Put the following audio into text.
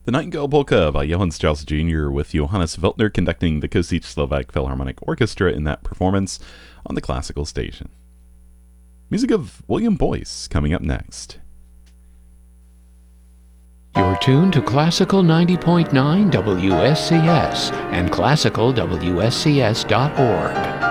The Nightingale Polka by Johann Strauss Jr. with Johannes Weltner conducting the Kosice Slovak Philharmonic Orchestra in that performance on the classical station. Music of William Boyce coming up next. You're tuned to Classical 90.9 WSCS and classicalwscs.org.